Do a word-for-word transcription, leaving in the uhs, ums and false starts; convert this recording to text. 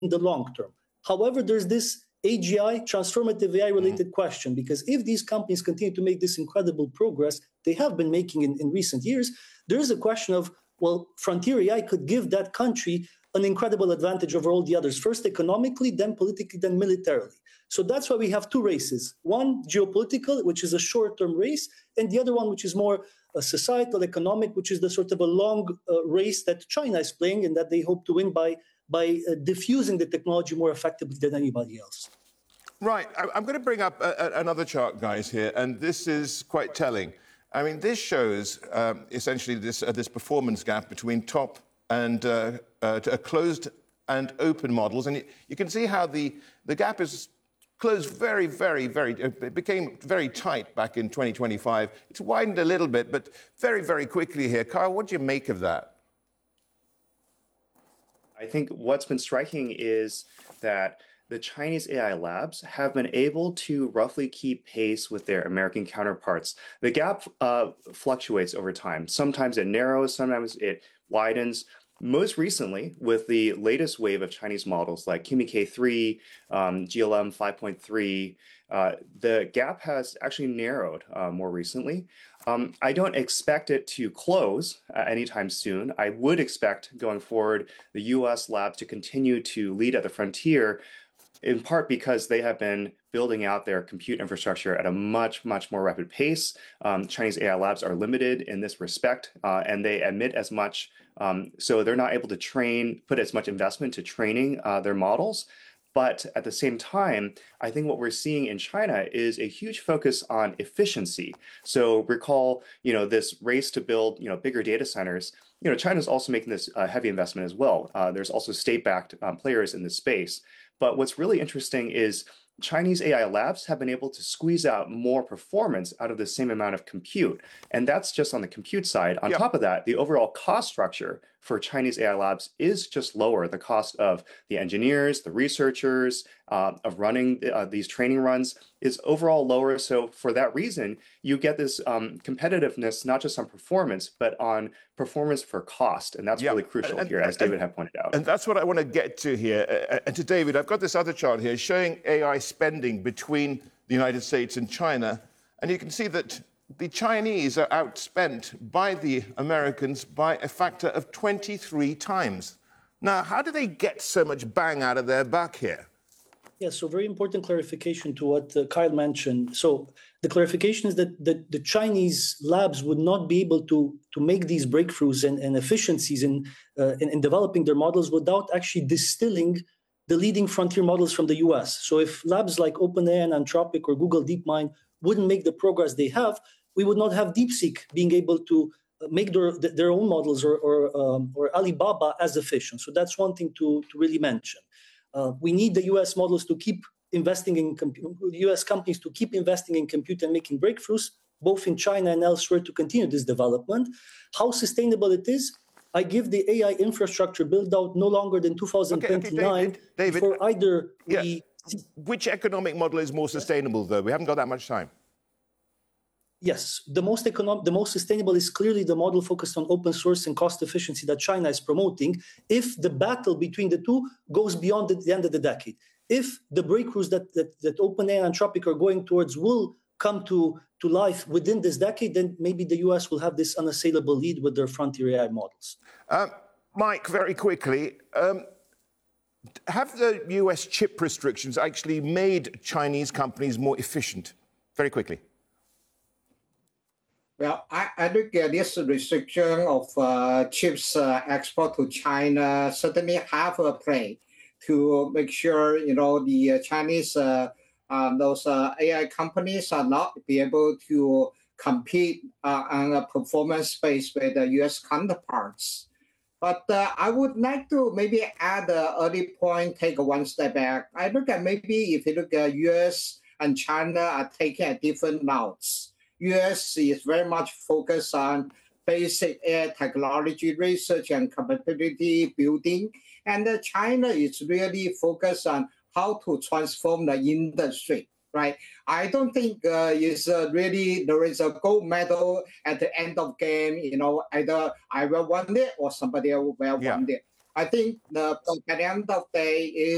the long term. However, there's this A G I, transformative A I-related mm-hmm. question, because if these companies continue to make this incredible progress they have been making in, in recent years, there is a question of, well, frontier A I could give that country an incredible advantage over all the others, first economically, then politically, then militarily. So that's why we have two races. One, geopolitical, which is a short-term race, and the other one, which is more a societal, economic, which is the sort of a long uh, race that China is playing and that they hope to win by, by uh, diffusing the technology more effectively than anybody else. Right. I'm going to bring up a, a, another chart, guys, here, and this is quite telling. I mean, this shows um, essentially this, uh, this performance gap between top and uh, uh, to, uh, closed and open models. And you, you can see how the, the gap is closed very, very, very, it became very tight back in twenty twenty-five. It's widened a little bit, but very, very quickly here. Carl, what do you make of that? I think what's been striking is that the Chinese A I labs have been able to roughly keep pace with their American counterparts. The gap uh, fluctuates over time. Sometimes it narrows, sometimes it widens. Most recently, with the latest wave of Chinese models like Kimi K three, um, G L M five point three, uh, the gap has actually narrowed uh, more recently. Um, I don't expect it to close uh, anytime soon. I would expect going forward the U S labs to continue to lead at the frontier, in part because they have been building out their compute infrastructure at a much, much more rapid pace. Um, Chinese A I labs are limited in this respect, uh, and they emit as much, um, so they're not able to train, put as much investment to training uh, their models. But at the same time, I think what we're seeing in China is a huge focus on efficiency. So recall, you know, this race to build, you know, bigger data centers. You know, China's also making this uh, heavy investment as well. Uh, there's also state-backed um, players in this space. But what's really interesting is Chinese A I labs have been able to squeeze out more performance out of the same amount of compute. And that's just on the compute side. On yep. top of that, the overall cost structure for Chinese A I labs is just lower. The cost of the engineers, the researchers, uh, of running uh, these training runs is overall lower. So for that reason, you get this um, competitiveness, not just on performance, but on performance for cost. And that's yep. really crucial and, here, as David and, had pointed out. And that's what I want to get to here. Uh, and to David, I've got this other chart here showing A I spending between the United States and China. And you can see that the Chinese are outspent by the Americans by a factor of twenty-three times. Now, how do they get so much bang out of their buck here? Yeah, so very important clarification to what uh, Kyle mentioned. So the clarification is that the, the Chinese labs would not be able to, to make these breakthroughs and, and efficiencies in, uh, in, in developing their models without actually distilling the leading frontier models from the U S. So if labs like OpenAI and Anthropic or Google DeepMind wouldn't make the progress they have, we would not have DeepSeek being able to make their, their own models or, or, um, or Alibaba as efficient. So that's one thing to, to really mention. Uh, we need the U S models to keep investing in compute, U S companies to keep investing in compute and making breakthroughs, both in China and elsewhere, to continue this development. How sustainable it is, I give the A I infrastructure build out no longer than two thousand twenty-nine okay, okay, David, David, for either yeah. we... Which economic model is more sustainable, though? We haven't got that much time. Yes, the most economic, the most sustainable is clearly the model focused on open source and cost efficiency that China is promoting. If the battle between the two goes beyond the, the end of the decade, if the breakthroughs that that, that OpenAI and Anthropic are going towards will come to, to life within this decade, then maybe the U S will have this unassailable lead with their frontier A I models. Um, Mike, very quickly, um, have the U S chip restrictions actually made Chinese companies more efficient? Very quickly. Well, I, I look at this restriction of uh, chips uh, export to China certainly have a play to make sure, you know, the uh, Chinese, uh, um, those uh, A I companies are not be able to compete uh, on a performance space with the U S counterparts. But uh, I would like to maybe add an early point, take one step back. I look at maybe if you look at U S and China are taking a different routes. U S is very much focused on basic air technology research and capability building. And uh, China is really focused on how to transform the industry, right? I don't think uh, it's uh, really, there is a gold medal at the end of game, you know, either I will win it or somebody else will yeah. win it. I think the, at the end of the day is